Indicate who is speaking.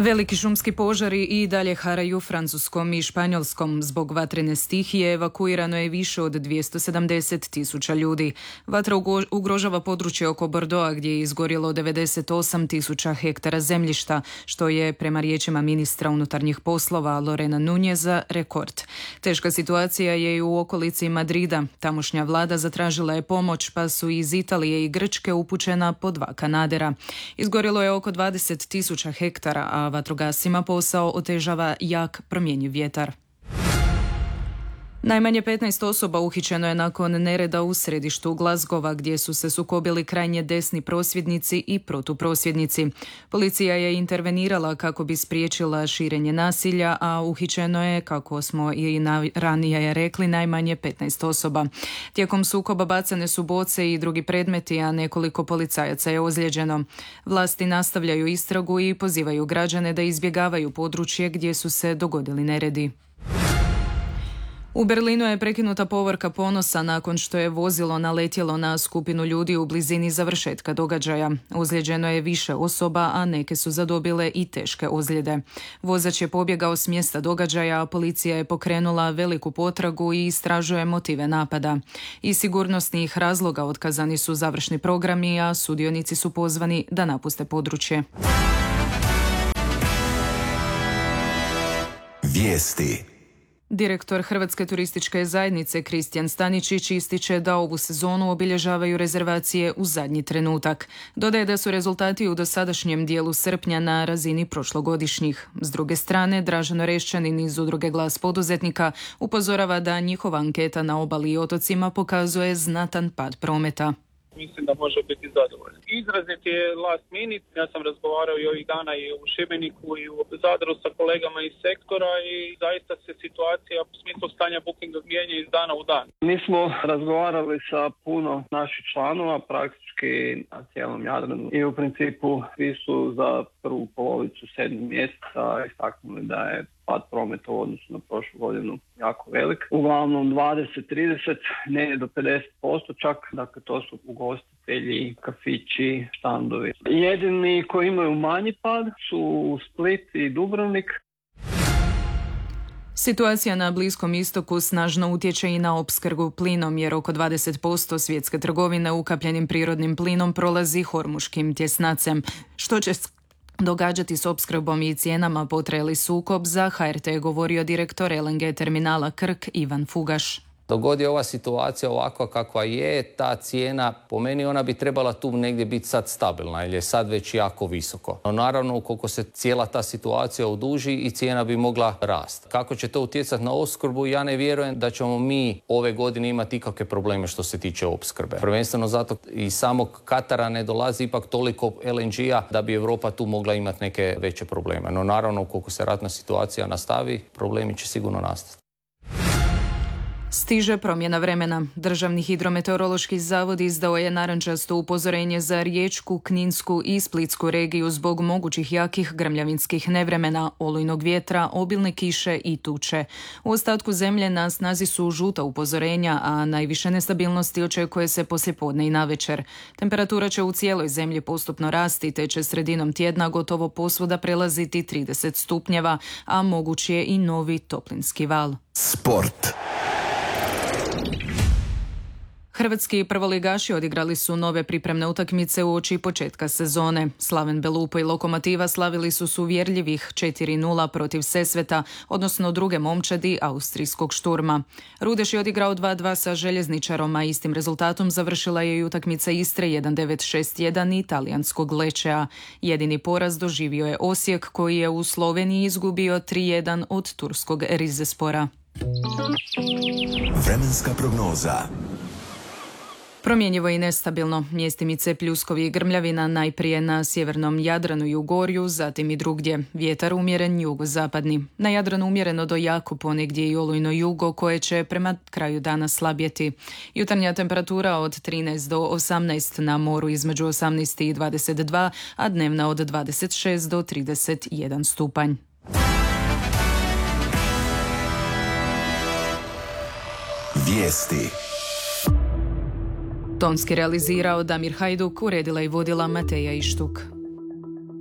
Speaker 1: Veliki šumski požari i dalje haraju Francuskom i Španjolskom. Zbog vatrene stihije evakuirano je više od 270.000 ljudi. Vatra ugrožava područje oko Bordeauxa gdje je izgorjelo 98.000 hektara zemljišta, što je, prema riječima ministra unutarnjih poslova Lorena Nuneza, rekord. Teška situacija je i u okolici Madrida. Tamošnja vlada zatražila je pomoć, pa su iz Italije i Grčke upućena po 2 kanadera. Izgorjelo je oko 20.000 hektara, a vatrogascima posao otežava jak promjenjiv vjetar. Najmanje 15 osoba uhićeno je nakon nereda u središtu Glasgowa, gdje su se sukobili krajnje desni prosvjednici i protuprosvjednici. Policija je intervenirala kako bi spriječila širenje nasilja, a uhićeno je, kako smo i ranije rekli, najmanje 15 osoba. Tijekom sukoba bacane su boce i drugi predmeti, a nekoliko policajaca je ozlijeđeno. Vlasti nastavljaju istragu i pozivaju građane da izbjegavaju područje gdje su se dogodili neredi. U Berlinu je prekinuta povorka ponosa nakon što je vozilo naletjelo na skupinu ljudi u blizini završetka događaja. Ozlijeđeno je više osoba, a neke su zadobile i teške ozljede. Vozač je pobjegao s mjesta događaja, a policija je pokrenula veliku potragu i istražuje motive napada. Iz sigurnosnih razloga otkazani su završni programi, a sudionici su pozvani da napuste područje.
Speaker 2: Vijesti.
Speaker 1: Direktor Hrvatske turističke zajednice Kristijan Staničić ističe da ovu sezonu obilježavaju rezervacije u zadnji trenutak. Dodaje da su rezultati u dosadašnjem dijelu srpnja na razini prošlogodišnjih. S druge strane, Dražen Orešćanin iz udruge Glas poduzetnika upozorava da njihova anketa na obali i otocima pokazuje znatan pad prometa.
Speaker 3: Mislim da može biti zadovoljan. Izrazit je last minute. Ja sam razgovarao i ovih dana i u Šibeniku i u Zadru sa kolegama iz sektora i zaista se situacija u smislu stanja bookinga mijenja iz dana u dan. Mi smo razgovarali sa puno naših članova, praktički na cijelom Jadranu, i u principu svi su za prvu polovicu 7. mjeseca istaknuli da je pad prometa u odnosu na prošlu godinu jako velik. Uglavnom 20-30, ne do 50% čak, dakle to su ugostitelji, kafići, štandovi. Jedini koji imaju manji pad su Split i Dubrovnik.
Speaker 1: Situacija na Bliskom istoku snažno utječe i na opskrbu plinom, jer oko 20% svjetske trgovine ukapljenim prirodnim plinom prolazi Hormuškim tjesnacem. Što će događati s opskrbom i cijenama potrajali sukob, za HRT je govorio direktor LNG terminala Krk Ivan Fugaš.
Speaker 4: Dok god je ova situacija ovakva kakva je, ta cijena, po meni, ona bi trebala tu negdje biti sad stabilna, jer je sad već jako visoko. No naravno, ukoliko se cijela ta situacija oduži, i cijena bi mogla rasti. Kako će to utjecati na opskrbu, ja ne vjerujem da ćemo mi ove godine imati ikakve probleme što se tiče opskrbe. Prvenstveno zato i samog Katara ne dolazi ipak toliko LNG-a da bi Europa tu mogla imati neke veće probleme. No naravno, ukoliko se ratna situacija nastavi, problemi će sigurno nastati.
Speaker 1: Stiže promjena vremena. Državni hidrometeorološki zavod izdao je narančasto upozorenje za Riječku, Kninsku i Splitsku regiju zbog mogućih jakih grmljavinskih nevremena, olujnog vjetra, obilne kiše i tuče. U ostatku zemlje na snazi su žuta upozorenja, a najviše nestabilnosti očekuje se poslijepodne i navečer. Temperatura će u cijeloj zemlji postupno rasti, te će sredinom tjedna gotovo posvuda prelaziti 30 stupnjeva, a moguć je i novi toplinski val.
Speaker 2: Sport.
Speaker 1: Hrvatski prvoligaši odigrali su nove pripremne utakmice uoči početka sezone. Slaven Belupo i Lokomotiva slavili su uvjerljivih 4-0 protiv Sesveta, odnosno druge momčadi austrijskog Šturma. Rudeš je odigrao 2-2 sa Željezničarom, a istim rezultatom završila je i utakmica Istre 1-9-6-1 i talijanskog Lečea. Jedini poraz doživio je Osijek, koji je u Sloveniji izgubio 3-1 od turskog Rizespora.
Speaker 2: Vremenska prognoza.
Speaker 1: Promjenjivo i nestabilno. Mjestimice pljuskovi i grmljavina najprije na sjevernom Jadranu i Ugorju, zatim i drugdje. Vjetar umjeren jugozapadni. Na Jadranu umjereno do jako, ponegdje i olujno jugo, koje će prema kraju dana slabjeti. Jutarnja temperatura od 13 do 18, na moru između 18 i 22, a dnevna od 26 do 31 stupanj.
Speaker 2: Vijesti.
Speaker 1: Tonski realizirao Damir Hajduk, uredila i vodila Mateja Ištuk.